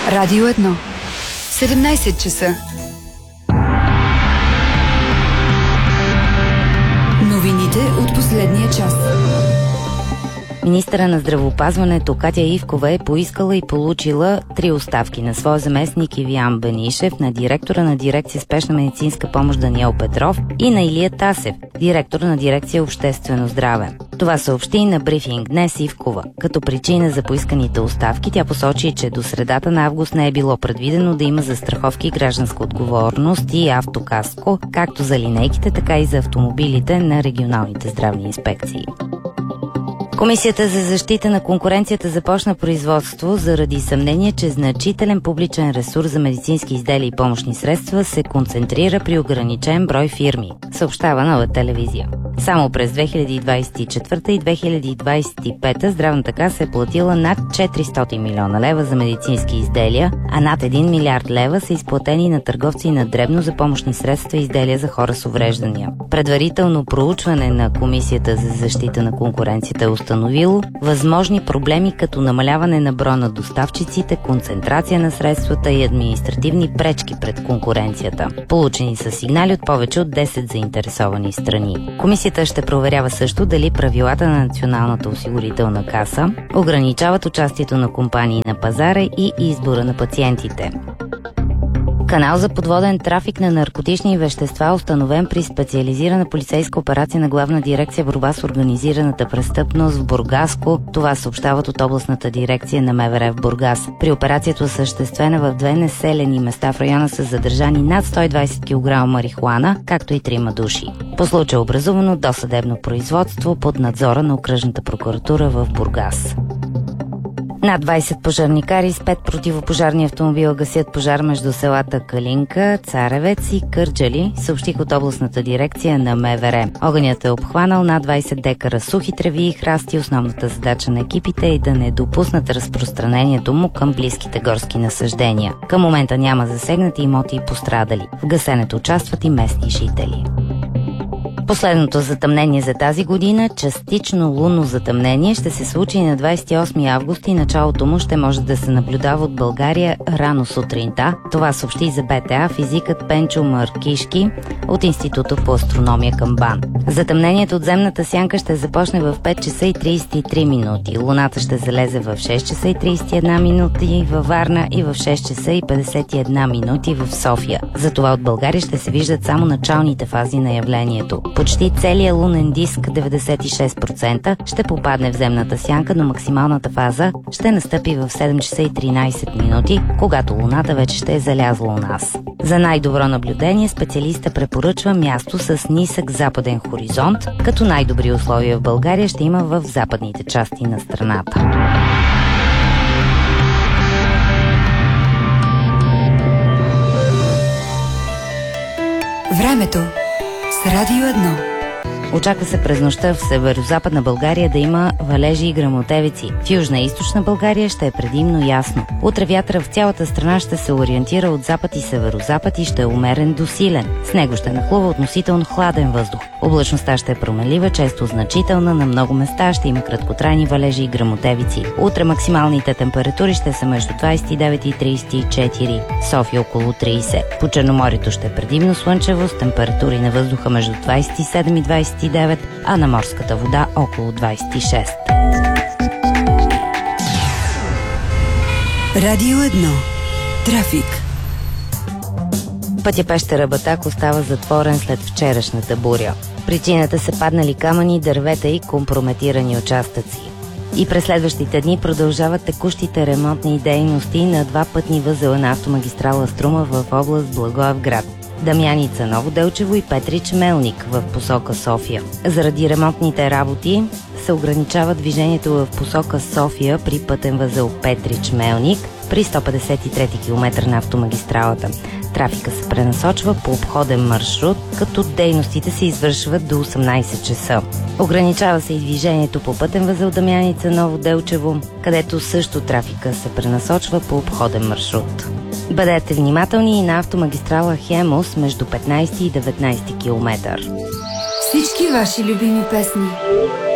Радио 1. 17 часа. Новините от последния час. Министъра на здравеопазването Катя Ивкова е поискала и получила 3 оставки на своя заместник Ивиян Бенишев, на директора на дирекция спешна медицинска помощ Даниел Петров и на Илия Тасев, директор на дирекция обществено здраве. Това съобщи на брифинг днес Ивкова. Като причина за поисканите оставки тя посочи, че до средата на август не е било предвидено да има застраховки гражданска отговорност и автокаско, както за линейките, така и за автомобилите на регионалните здравни инспекции. Комисията за защита на конкуренцията започна производство заради съмнение, че значителен публичен ресурс за медицински изделия и помощни средства се концентрира при ограничен брой фирми, съобщава Нова телевизия. Само през 2024 и 2025 здравната каса е платила над 400 милиона лева за медицински изделия, а над 1 милиард лева са изплатени на търговци на дребно за помощни средства и изделия за хора с увреждания. Предварително проучване на Комисията за защита на конкуренцията е установило възможни проблеми като намаляване на броя на доставчиците, концентрация на средствата и административни пречки пред конкуренцията. Получени са сигнали от повече от 10 заинтересовани страни. Комисията ще проверява също дали правилата на Националната осигурителна каса ограничават участието на компании на пазара и избора на пациентите. Канал за подводен трафик на наркотични вещества, установен при специализирана полицейска операция на Главна дирекция борба с организираната престъпност в Бургаско. Това съобщават от областната дирекция на МВР в Бургас. При операцията, осъществена в 2 населени места в района, са задържани над 120 кг марихуана, както и 3 души. По случая е образувано досъдебно производство под надзора на окръжната прокуратура в Бургас. Над 20 пожарникари с 5 противопожарни автомобила гасят пожар между селата Калинка, Царевец и Кърджали, съобщих от областната дирекция на МВР. Огънят е обхванал над 20 декара сухи треви и храсти. Основната задача на екипите е да не допуснат разпространението му към близките горски насаждения. Към момента няма засегнати имоти и пострадали. В гасенето участват и местни жители. Последното затъмнение за тази година, частично лунно затъмнение, ще се случи на 28 август и началото му ще може да се наблюдава от България рано сутринта. Това съобщи за БТА физикът Пенчо Маркишки от Института по астрономия към БАН. Затъмнението от земната сянка ще започне в 5 часа и 33 минути. Луната ще залезе в 6 часа и 31 минути във Варна и в 6 часа и 51 минути в София. Затова от България ще се виждат само началните фази на явлението. Почти целият лунен диск, 96%, ще попадне в земната сянка, но максималната фаза ще настъпи в 7 часа и 13 минути, когато луната вече ще е залязла у нас. За най-добро наблюдение специалиста препоръчва място с нисък западен хоризонт, като най-добри условия в България ще има в западните части на страната. Времето с Радио 1. Очаква се през нощта в северо-западна България да има валежи и гръмотевици. В южна и източна България ще е предимно ясно. Утре вятъра в цялата страна ще се ориентира от запад и северо-запад и ще е умерен до силен. С него ще нахлува относително хладен въздух. Облачността ще е променлива, често значителна, на много места ще има краткотрайни валежи и гръмотевици. Утре максималните температури ще са между 29 и 34, София около 30. По Черноморието ще е предимно слънчево с температури на въздуха между 27 и 29, а на морската вода около 26. Радио 1. Трафик. Пътя Пещера Батак остава затворен след вчерашната буря. Причината са паднали камъни, дървета и компрометирани участъци. И през следващите дни продължават текущите ремонтни дейности на 2 пътни възела на автомагистрала Струма в област Благоевград. Дамяница, Ново Делчево и Петрич Мелник в посока София. Заради ремонтните работи се ограничава движението в посока София при пътен възел Петрич Мелник при 153 км на автомагистралата. Трафика се пренасочва по обходен маршрут, като дейностите се извършват до 18 часа. Ограничава се и движението по пътен възел Дамяница, Ново Делчево, където също трафика се пренасочва по обходен маршрут. Бъдете внимателни и на автомагистрала Хемус между 15 и 19 км. Всички ваши любими песни